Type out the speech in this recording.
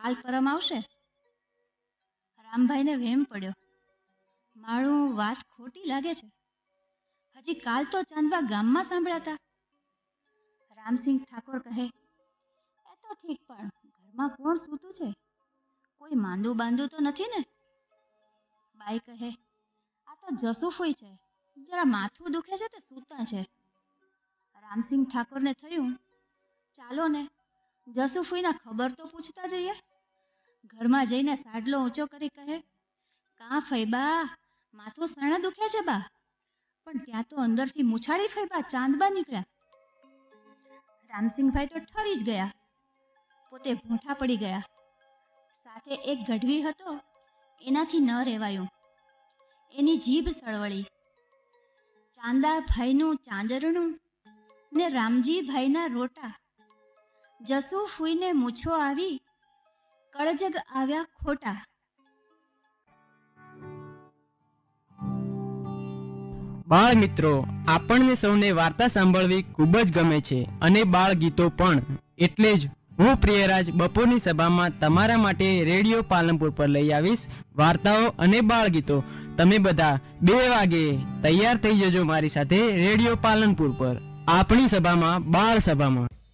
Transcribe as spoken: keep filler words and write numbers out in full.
કાલ પરમ આવશે. રામભાઈને વહેમ પડ્યો, મારું વાત ખોટી લાગે છે. હજી કાલ તો ચાંદબા ગામમાં સાંભળ્યા હતા. રામસિંહ ઠાકોર કહે, એ તો ઠીક, પણ ઘરમાં કોણ સૂતું છે? કોઈ માંદું બાંદું તો નથી ને? બાઈ કહે, આ તો જસુફોઈ છે, જરા માથું દુખે છે તે સૂતા છે. રામસિંહ ઠાકોરને થયું, ચાલો ને જસુફોઈના ખબર તો પૂછતા જઈએ. ઘરમાં જઈને સાડલો ઊંચો કરી કહે, કાં ફઈબા, માથું સાણા દુખે છે બા? પણ ત્યાં તો અંદરથી મુછાળી ફઈબા ચાંદબા નીકળ્યા. રામસિંહભાઈ તો ઠરી જ ગયા, પોતે ભૂંઠા પડી ગયા. સાથે એક ગઢવી હતો, એનાથી ન રહેવાયું. એની જીભ સળવળી. ચાંદા ભાઈનું ચાંદરણું ને રામજી ભાઈના રોટા. જસુ ફૂઈને મૂછો આવી, કળજગ આવ્યા ખોટા. બાળ મિત્રો, આપણને સૌને વાર્તા સાંભળવી ખૂબ જ ગમે છે અને બાળ ગીતો પણ. એટલે જ હું પ્રિયરાજ બપોરની સભામાં તમારા માટે રેડિયો પાલનપુર પર લઈ આવીશ વાર્તાઓ અને બાળ ગીતો. તમે બધા બે વાગે તૈયાર થઈ જજો મારી સાથે રેડિયો પાલનપુર પર, આપણી સભામાં, બાળ સભામાં.